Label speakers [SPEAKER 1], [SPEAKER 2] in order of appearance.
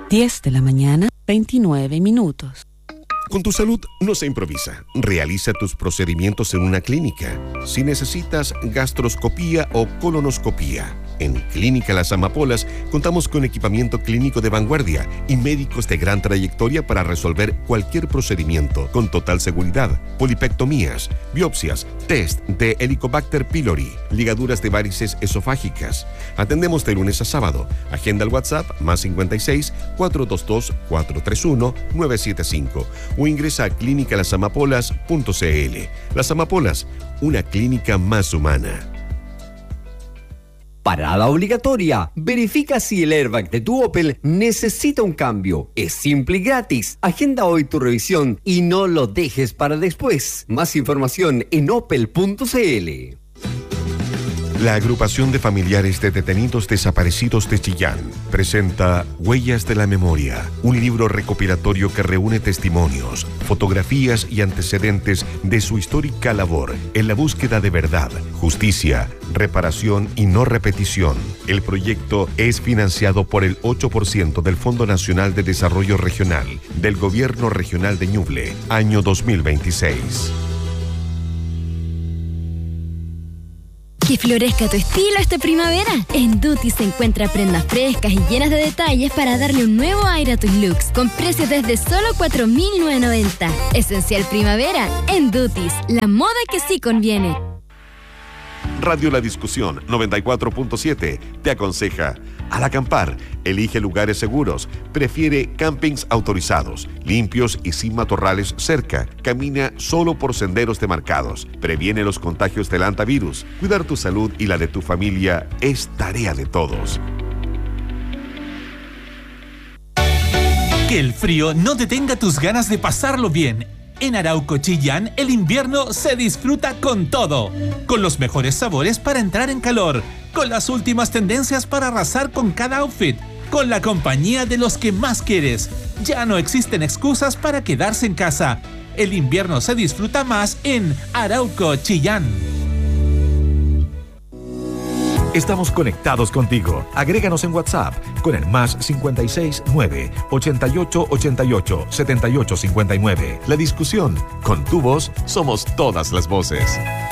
[SPEAKER 1] 10 de la mañana, 29 minutos.
[SPEAKER 2] Con tu salud no se improvisa. Realiza tus procedimientos en una clínica. Si necesitas gastroscopía o colonoscopía, en Clínica Las Amapolas contamos con equipamiento clínico de vanguardia y médicos de gran trayectoria para resolver cualquier procedimiento con total seguridad. Polipectomías, biopsias, test de Helicobacter pylori, ligaduras de varices esofágicas. Atendemos de lunes a sábado. Agenda al WhatsApp +56 422 431 975 o ingresa a clinicalasamapolas.cl. Las Amapolas, una clínica más humana.
[SPEAKER 3] Parada obligatoria. Verifica si el airbag de tu Opel necesita un cambio. Es simple y gratis. Agenda hoy tu revisión y no lo dejes para después. Más información en opel.cl.
[SPEAKER 2] La agrupación de familiares de detenidos desaparecidos de Chillán presenta Huellas de la Memoria, un libro recopilatorio que reúne testimonios, fotografías y antecedentes de su histórica labor en la búsqueda de verdad, justicia, reparación y no repetición. El proyecto es financiado por el 8% del Fondo Nacional de Desarrollo Regional del Gobierno Regional de Ñuble, año 2026.
[SPEAKER 4] Que florezca tu estilo esta primavera. En Duty se encuentra prendas frescas y llenas de detalles para darle un nuevo aire a tus looks, con precios desde solo $4,990. Esencial primavera en Duty, la moda que sí conviene.
[SPEAKER 2] Radio La Discusión 94.7 te aconseja: al acampar, elige lugares seguros, prefiere campings autorizados, limpios y sin matorrales cerca, camina solo por senderos demarcados, previene los contagios del hantavirus. Cuidar tu salud y la de tu familia es tarea de todos.
[SPEAKER 5] Que el frío no detenga tus ganas de pasarlo bien. En Arauco Chillán, el invierno se disfruta con todo. Con los mejores sabores para entrar en calor. Con las últimas tendencias para arrasar con cada outfit. Con la compañía de los que más quieres. Ya no existen excusas para quedarse en casa. El invierno se disfruta más en Arauco Chillán.
[SPEAKER 6] Estamos conectados contigo. Agréganos en WhatsApp con el +56 9 88 88 78 59. La Discusión. Con tu voz somos todas las voces.